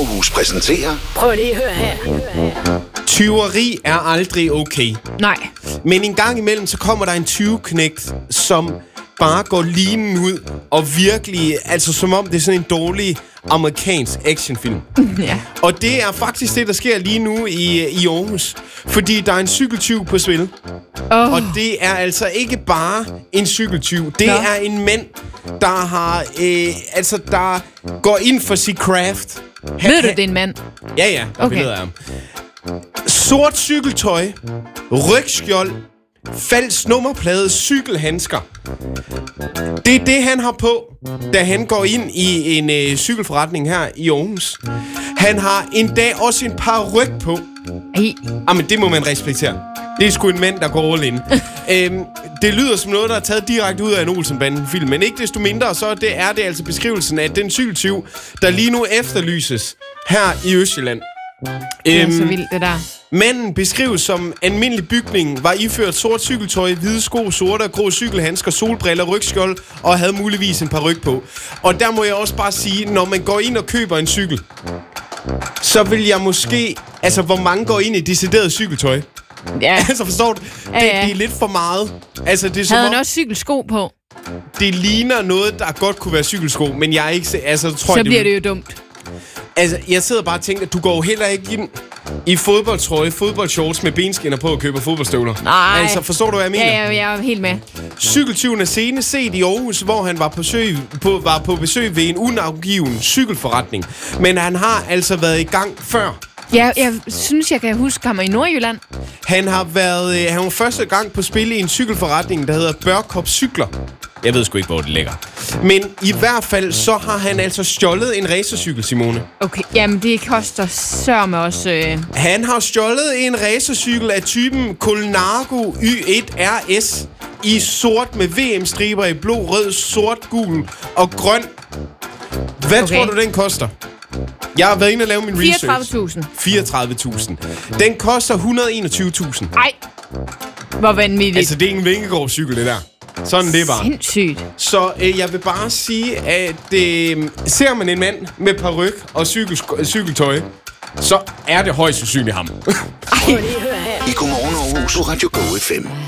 Aarhus præsenterer... Prøv lige at høre her. Tyveri er aldrig okay. Nej. Men en gang imellem, så kommer der en tyveknægt, som bare går linen ud, og virkelig, altså som om det er sådan en dårlig amerikansk actionfilm. Ja. Og det er faktisk det, der sker lige nu i Aarhus. Fordi der er en cykeltyv på spil. Og det er altså ikke bare en cykeltyv. Det er en mand, der har, der går ind for sit craft. Ved du, det er en mand? Ja, der er billeder af ham. Sort cykeltøj, rygskjold, falsk nummerplade, cykelhandsker. Det er det, han har på, da han går ind i en cykelforretning her i Aarhus. Han har en dag også en paryk på. Jamen, det må man respektere. Det er sgu en mand, der går all in. Det lyder som noget, der er taget direkte ud af en Olsen-banden-film, men ikke desto mindre, så er det altså beskrivelsen af den cykeltyv, der lige nu efterlyses her i Østjylland. Det er så vildt, det der. Manden beskrives som almindelig bygning, var iført sort cykeltøj, hvide sko, sorte og grå cykelhandsker, solbriller, rygskjold og havde muligvis en paryk på. Og der må jeg også bare sige, når man går ind og køber en cykel, så vil jeg måske... Altså, hvor mange går ind i decideret cykeltøj? Ja. Altså, forstår du? Det er lidt for meget. Altså, det er havde han også cykelsko på? Det ligner noget, der godt kunne være cykelsko, men jeg er ikke... Altså, tror så jeg, bliver det jo dumt. Altså, jeg sidder bare og tænker, at du går heller ikke ind i fodboldtrøje, fodboldshorts med benskinner på og køber fodboldstøvler. Nej. Altså, forstår du, hvad jeg mener? Ja, jeg er helt med. Cykeltyven er senest set i Aarhus, hvor han var på besøg ved en unavgiven cykelforretning. Men han har altså været i gang før. Ja, jeg synes, jeg kan huske ham i Nordjylland. Han var første gang på spil i en cykelforretning, der hedder Børkop Cykler. Jeg ved sgu ikke, hvor det ligger. Men i hvert fald, så har han altså stjålet en racercykel, Simone. Okay, jamen det koster sørme også... Han har stjålet en racercykel af typen Colnago Y1 RS i sort med VM-striber i blå, rød, sort, gul og grøn. Hvad tror du, den koster? Jeg har været inde og lave min research. 34.000. Den koster 121.000. Ej, hvor vanvittigt. Altså, det er en Vingegaard-cykel, det der. Sådan det var. Sindssygt. Så jeg vil bare sige, at ser man en mand med paryk og cykeltøj, så er det højst sandsynligt ham. I Godmorgen Aarhus på Radio Go FM.